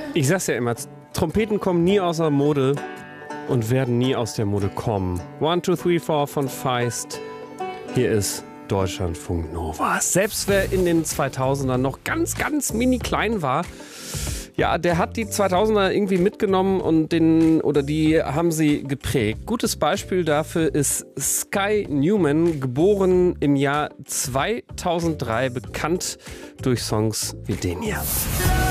Ich sag's ja immer, Trompeten kommen nie aus der Mode und werden nie aus der Mode kommen. 1, 2, 3, 4 von Feist. Hier ist Deutschlandfunk Nova. Selbst wer in den 2000ern noch ganz, ganz mini klein war, ja, der hat die 2000er irgendwie mitgenommen und die haben sie geprägt. Gutes Beispiel dafür ist Sky Newman, geboren im Jahr 2003, bekannt durch Songs wie den hier.